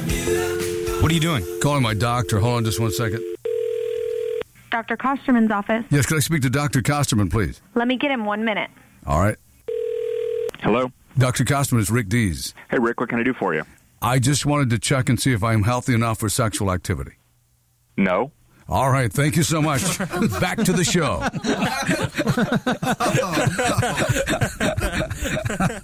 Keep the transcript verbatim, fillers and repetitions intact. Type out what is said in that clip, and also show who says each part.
Speaker 1: What are you doing?
Speaker 2: Calling my doctor. Hold on just one second.
Speaker 3: Doctor Kosterman's office.
Speaker 2: Yes, could I speak to Doctor Kosterman, please?
Speaker 3: Let me get him one minute.
Speaker 2: All right.
Speaker 4: Hello?
Speaker 2: Doctor Kosterman, it's Rick Dees.
Speaker 4: Hey, Rick, what can I do for you?
Speaker 2: I just wanted to check and see if I'm healthy enough for sexual activity.
Speaker 4: No.
Speaker 2: All right, thank you so much. Back to the show.